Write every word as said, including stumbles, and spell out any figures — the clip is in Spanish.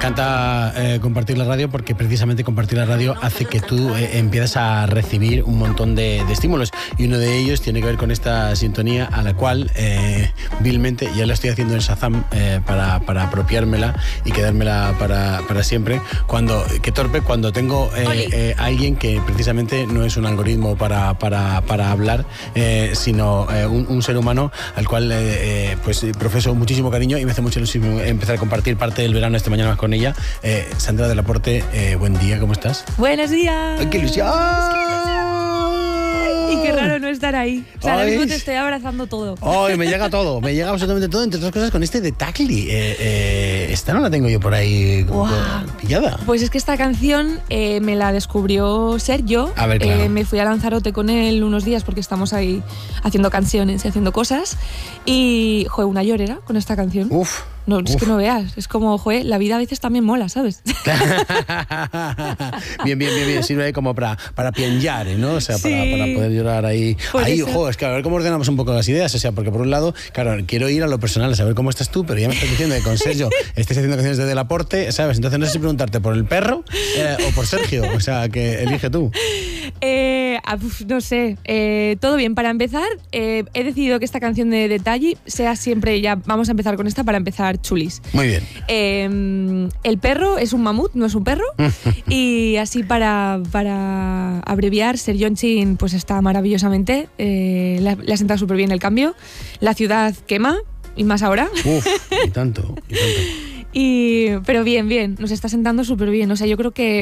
encanta eh, compartir la radio porque precisamente compartir la radio hace que tú eh, empieces a recibir un montón de, de estímulos, y uno de ellos tiene que ver con esta sintonía a la cual eh, vilmente ya la estoy haciendo en Shazam eh, para, para apropiármela y quedármela para, para siempre. Cuando, qué torpe cuando tengo eh, eh, alguien que precisamente no es un algoritmo para, para, para hablar, eh, sino eh, un, un ser humano al cual eh, eh, pues profeso muchísimo cariño y me hace mucha ilusión empezar a compartir parte del verano esta mañana más con ella. Eh, Sandra del Aporte, eh, buen día, ¿cómo estás? Buenos días. ¡Ay, qué ilusión! Y qué raro no estar ahí. O sea, ahora mismo te estoy abrazando todo. Ay, me llega todo, me llega absolutamente todo, entre otras cosas con este de Tacli. Eh, eh, esta no la tengo yo por ahí wow. pillada. Pues es que esta canción eh, me la descubrió Sergio. A ver, claro. eh, me fui a Lanzarote con él unos días porque estamos ahí haciendo canciones y haciendo cosas. Y, joder, una llorera con esta canción. Uf. No, es Uf. que no veas, es como, joder, la vida a veces también mola, ¿sabes? bien, bien, bien, bien, sirve como para, para piangiare, ¿no? O sea, para, sí. para poder llorar ahí. Por ahí, eso. jo, es que a ver cómo ordenamos un poco las ideas, o sea, porque por un lado, claro, quiero ir a lo personal, a saber cómo estás tú, pero ya me estás diciendo que con Sergio estés haciendo canciones de Del Aporte, ¿sabes? Entonces no sé si preguntarte por el perro eh, o por Sergio, o sea, que elige tú. Eh, no sé, eh, todo bien. Para empezar, eh, he decidido que esta canción de Detalle sea siempre, ya vamos a empezar con esta para empezar chulis. Muy bien. Eh, el perro es un mamut, no es un perro. Y así para, para abreviar, Serionchin pues está maravillosamente, eh, le, le ha sentado súper bien el cambio. La ciudad quema, y más ahora. Uf, y tanto, y tanto. Y, pero bien, bien, nos está sentando súper bien. O sea, yo creo que